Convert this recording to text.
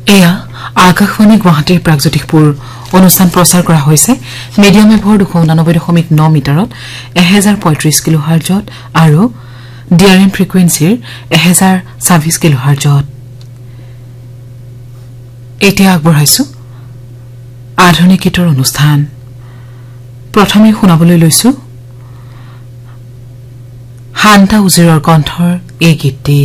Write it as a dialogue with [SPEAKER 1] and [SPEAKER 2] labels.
[SPEAKER 1] এয়া আকাশবাণী গুৱাহাটীৰ প্ৰাগজ্যোতিষপুৰ অনুষ্ঠান প্ৰচাৰ কৰা হৈছে মিডিয়াম ৱেভৰ 289.9 মিটাৰত 1035 কিলোহাৰ্টজত আৰু ডিআৰএম ফ্ৰিকুৱেন্সিৰ 1026 কিলোহাৰ্টজত এতিয়া আগবঢ়াইছো আধুনিক গীতৰ অনুষ্ঠান প্ৰথমে শুনাবলৈ লৈছো হান্তা উজিৰৰ কণ্ঠৰ এই গীতটি